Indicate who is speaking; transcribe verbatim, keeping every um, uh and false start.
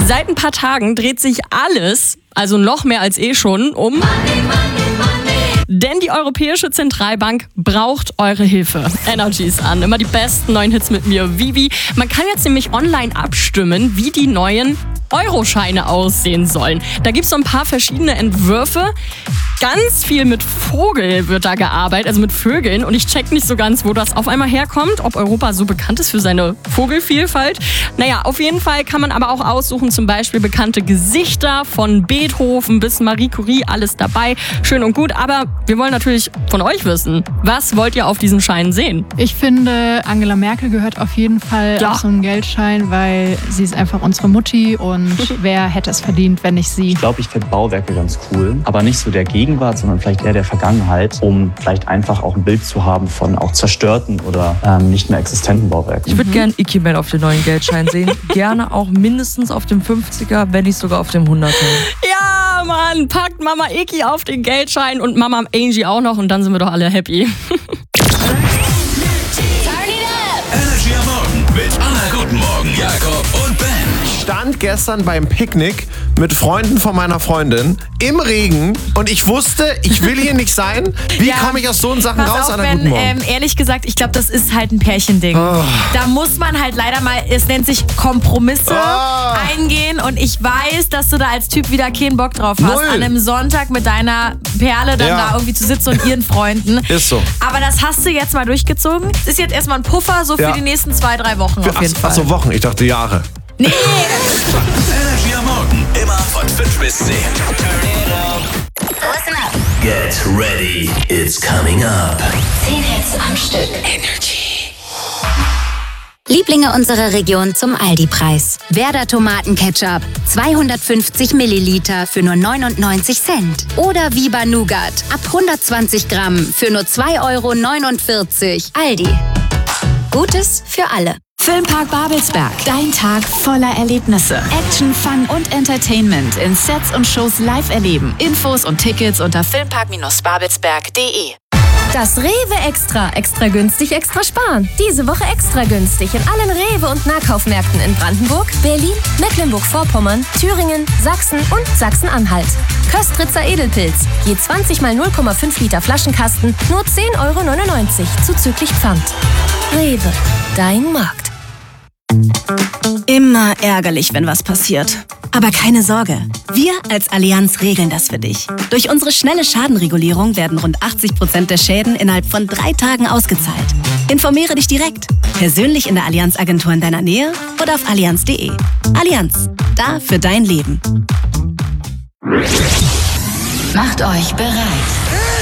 Speaker 1: Seit ein paar Tagen dreht sich alles, also noch mehr als eh schon, um... Money, money, money. Denn die Europäische Zentralbank braucht eure Hilfe. Energy ist an, immer die besten neuen Hits mit mir, Vivi. Man kann jetzt nämlich online abstimmen, wie die neuen Euroscheine aussehen sollen. Da gibt es so ein paar verschiedene Entwürfe. Ganz viel mit Vogel wird da gearbeitet, also mit Vögeln. Und ich check nicht so ganz, wo das auf einmal herkommt, ob Europa so bekannt ist für seine Vogelvielfalt. Naja, auf jeden Fall kann man aber auch aussuchen, zum Beispiel bekannte Gesichter von Beethoven bis Marie Curie, alles dabei. Schön und gut, aber wir wollen natürlich von euch wissen, was wollt ihr auf diesen Scheinen sehen?
Speaker 2: Ich finde, Angela Merkel gehört auf jeden Fall
Speaker 1: Ja.
Speaker 2: auf so einen Geldschein, weil sie ist einfach unsere Mutti und wer hätte es verdient, wenn nicht sie?
Speaker 3: Ich glaube, ich finde Bauwerke ganz cool, aber nicht so der Gegenwart, sondern vielleicht eher der Vergangenheit, um vielleicht einfach auch ein Bild zu haben von auch zerstörten oder ähm, nicht mehr existenten Bauwerken.
Speaker 4: Ich würde gerne Ikimel auf den neuen Geldschein sehen. Gerne auch mindestens auf dem fünfziger, wenn nicht sogar auf dem hunderter.
Speaker 1: Ja, Mann, packt Mama Iki auf den Geldschein und Mama Angie auch noch und dann sind wir doch alle happy.
Speaker 5: Energy am Morgen mit Anna Guten Morgen, Jakob und Ben.
Speaker 6: Stand gestern beim Picknick mit Freunden von meiner Freundin im Regen und ich wusste, ich will hier nicht sein. Wie
Speaker 7: Ja.
Speaker 6: komme ich aus so Sachen
Speaker 7: Pass
Speaker 6: raus,
Speaker 7: auf,
Speaker 6: Anna?
Speaker 7: Ben,
Speaker 6: Guten Morgen.
Speaker 7: ähm, ehrlich gesagt, ich glaube, das ist halt ein Pärchending.
Speaker 6: Oh.
Speaker 7: Da muss man halt leider mal, es nennt sich Kompromisse
Speaker 6: Oh.
Speaker 7: eingehen und ich weiß, dass du da als Typ wieder keinen Bock drauf hast,
Speaker 6: Null.
Speaker 7: an einem Sonntag mit deiner Perle dann
Speaker 6: Ja.
Speaker 7: da irgendwie zu sitzen und ihren Freunden.
Speaker 6: Ist so.
Speaker 7: Aber das hast du jetzt mal durchgezogen. Das ist jetzt erstmal ein Puffer, so für
Speaker 6: Ja.
Speaker 7: die nächsten zwei, drei Wochen
Speaker 6: Für,
Speaker 7: auf jeden
Speaker 6: ach,
Speaker 7: Fall.
Speaker 6: ach so, Wochen, ich dachte Jahre.
Speaker 7: Nee,
Speaker 5: Energy am Morgen, immer von fünf bis zehn.
Speaker 8: Listen up.
Speaker 5: Get ready, it's coming up.
Speaker 8: zehn Hits am Stück. Energy. Lieblinge unserer Region zum Aldi-Preis. Werder Tomatenketchup, zweihundertfünfzig Milliliter für nur neunundneunzig Cent. Oder Viva Nougat, ab hundertzwanzig Gramm für nur zwei Euro neunundvierzig. Aldi. Gutes für alle.
Speaker 9: Filmpark Babelsberg. Dein Tag voller Erlebnisse. Action, Fun und Entertainment in Sets und Shows live erleben. Infos und Tickets unter filmpark babelsberg punkt de.
Speaker 10: Das Rewe Extra. Extra günstig, extra sparen. Diese Woche extra günstig in allen Rewe- und Nahkaufmärkten in Brandenburg, Berlin, Mecklenburg-Vorpommern, Thüringen, Sachsen und Sachsen-Anhalt. Köstritzer Edelpilz. Je zwanzig mal null Komma fünf Liter Flaschenkasten, nur zehn Euro neunundneunzig zuzüglich Pfand. Rewe. Dein Markt.
Speaker 9: Immer ärgerlich, wenn was passiert. Aber keine Sorge, wir als Allianz regeln das für dich. Durch unsere schnelle Schadenregulierung werden rund achtzig Prozent der Schäden innerhalb von drei Tagen ausgezahlt. Informiere dich direkt, persönlich in der Allianz-Agentur in deiner Nähe oder auf allianz punkt de. Allianz, da für dein Leben.
Speaker 8: Macht euch bereit.